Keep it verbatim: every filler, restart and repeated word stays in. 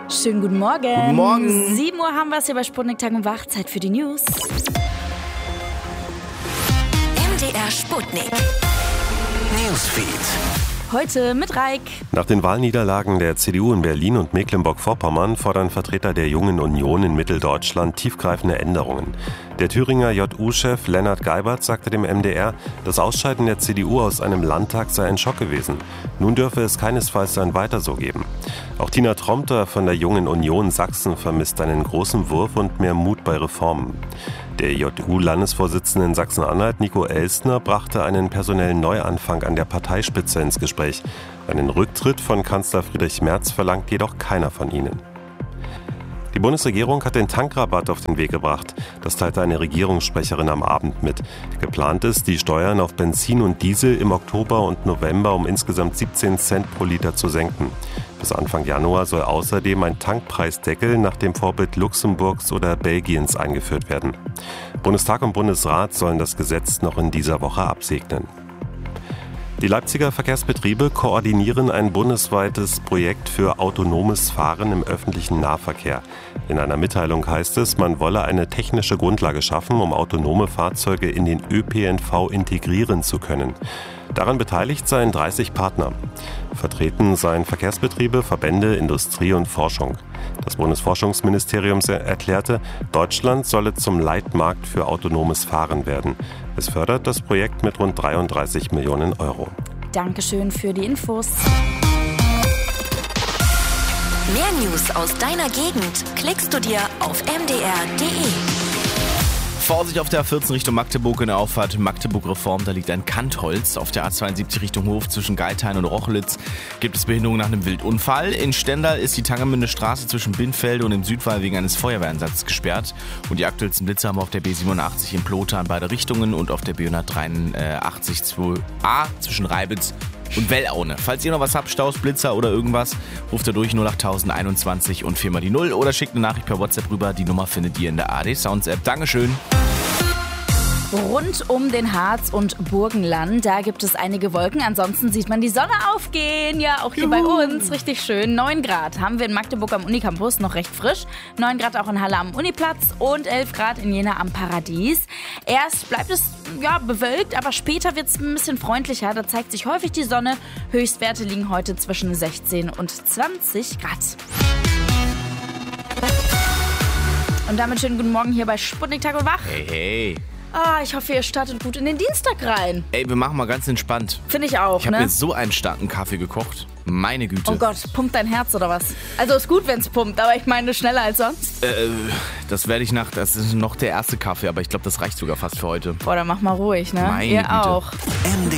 Schönen guten Morgen. Guten Morgen. sieben Uhr haben wir es hier bei Sputnik Tag und Wach. Zeit für die News. M D R Sputnik. Newsfeed. Heute mit Reik. Nach den Wahlniederlagen der C D U in Berlin und Mecklenburg-Vorpommern fordern Vertreter der Jungen Union in Mitteldeutschland tiefgreifende Änderungen. Der Thüringer J U-Chef Lennart Geibert sagte dem M D R, das Ausscheiden der C D U aus einem Landtag sei ein Schock gewesen. Nun dürfe es keinesfalls ein Weiter so geben. Auch Tina Tromter von der Jungen Union Sachsen vermisst einen großen Wurf und mehr Mut bei Reformen. Der J U-Landesvorsitzende in Sachsen-Anhalt, Nico Elstner, brachte einen personellen Neuanfang an der Parteispitze ins Gespräch. Einen Rücktritt von Kanzler Friedrich Merz verlangt jedoch keiner von ihnen. Die Bundesregierung hat den Tankrabatt auf den Weg gebracht. Das teilte eine Regierungssprecherin am Abend mit. Geplant ist, die Steuern auf Benzin und Diesel im Oktober und November um insgesamt siebzehn Cent pro Liter zu senken. Bis Anfang Januar soll außerdem ein Tankpreisdeckel nach dem Vorbild Luxemburgs oder Belgiens eingeführt werden. Bundestag und Bundesrat sollen das Gesetz noch in dieser Woche absegnen. Die Leipziger Verkehrsbetriebe koordinieren ein bundesweites Projekt für autonomes Fahren im öffentlichen Nahverkehr. In einer Mitteilung heißt es, man wolle eine technische Grundlage schaffen, um autonome Fahrzeuge in den Ö P N V integrieren zu können. Daran beteiligt seien dreißig Partner. Vertreten seien Verkehrsbetriebe, Verbände, Industrie und Forschung. Das Bundesforschungsministerium erklärte, Deutschland solle zum Leitmarkt für autonomes Fahren werden. Es fördert das Projekt mit rund dreiunddreißig Millionen Euro. Dankeschön für die Infos. Mehr News aus deiner Gegend klickst du dir auf m d r punkt d e. Vorsicht auf der A vierzehn Richtung Magdeburg in der Auffahrt Magdeburg-Reform. Da liegt ein Kantholz. Auf der A zweiundsiebzig Richtung Hof zwischen Geithain und Rochlitz gibt es Behinderung nach einem Wildunfall. In Stendal ist die Tangermünder Straße zwischen Bindfelde und dem Südwall wegen eines Feuerwehreinsatzes gesperrt. Und die aktuellsten Blitze haben wir auf der B siebenundachtzig in Plota in beide Richtungen und auf der B hundertdreiundachtzig zwei a zwischen Reibitz und Wellaune. Falls ihr noch was habt, Staus, Blitzer oder irgendwas, ruft ihr durch null acht null eins eins und viermal die null oder schickt eine Nachricht per WhatsApp rüber. Die Nummer findet ihr in der A R D Sounds App. Dankeschön. Rund um den Harz und Burgenland, da gibt es einige Wolken. Ansonsten sieht man die Sonne aufgehen. Ja, auch hier Juhu. Bei uns. Richtig schön. neun Grad haben wir in Magdeburg am Unicampus, noch recht frisch. neun Grad auch in Halle am Uniplatz und elf Grad in Jena am Paradies. Erst bleibt es ja bewölkt, aber später wird es ein bisschen freundlicher. Da zeigt sich häufig die Sonne. Höchstwerte liegen heute zwischen sechzehn und zwanzig Grad. Und damit schönen guten Morgen hier bei Sputnik Tag und Wach. Hey, hey. Ah, ich hoffe, ihr startet gut in den Dienstag rein. Ey, wir machen mal ganz entspannt. Finde ich auch, Ich habe ne? mir so einen starken Kaffee gekocht. Meine Güte. Oh Gott, pumpt dein Herz oder was? Also ist gut, wenn es pumpt, aber ich meine schneller als sonst. Äh, das werde ich nach, das ist noch der erste Kaffee, aber ich glaube, das reicht sogar fast für heute. Boah, dann mach mal ruhig, ne? Meine Ihr Güte. auch. M D